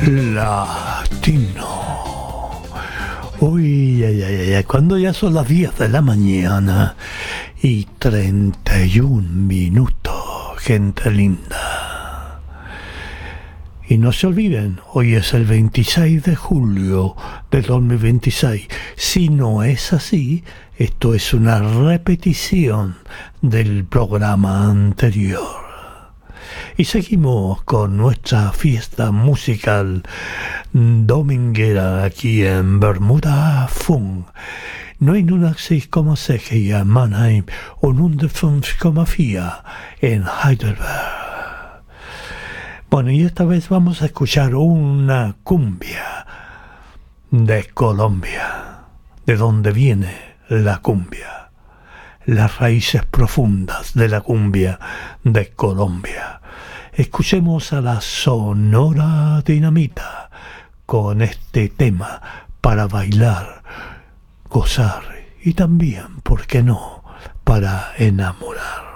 Latino. Uy, cuando ya son las 10 de la mañana y 31 minutos, gente linda. Y no se olviden, hoy es el 26 de julio de 2026. Si no es así, esto es una repetición del programa anterior. Y seguimos con nuestra fiesta musical dominguera aquí en Bermuda Funk. 89,6 i Mannheim och 105,4 en Heidelberg. Bueno, y esta vez vamos a escuchar una cumbia de Colombia. ¿De dónde viene la cumbia? Las raíces profundas de la cumbia de Colombia. Escuchemos a la Sonora Dinamita con este tema para bailar, gozar y también, ¿por qué no?, para enamorar.